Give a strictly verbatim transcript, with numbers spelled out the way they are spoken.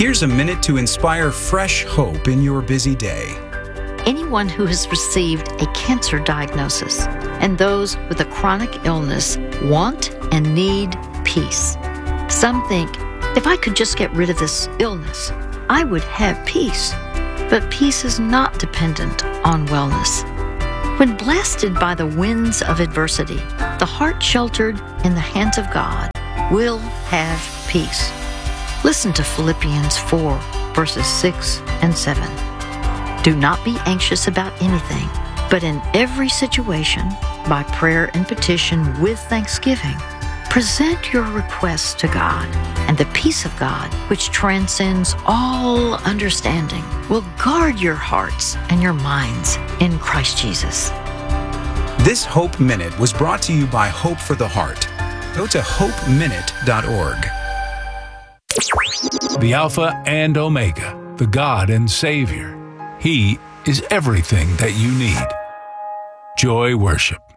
Here's a minute to inspire fresh hope in your busy day. Anyone who has received a cancer diagnosis and those with a chronic illness want and need peace. Some think, if I could just get rid of this illness, I would have peace. But peace is not dependent on wellness. When blasted by the winds of adversity, the heart sheltered in the hands of God will have peace. Listen to Philippians four, verses six and seven. Do not be anxious about anything, but in every situation, by prayer and petition with thanksgiving, present your requests to God, and the peace of God, which transcends all understanding, will guard your hearts and your minds in Christ Jesus. This Hope Minute was brought to you by Hope for the Heart. Go to hope minute dot org. The Alpha and Omega, the God and Savior. He is everything that you need. Joy Worship.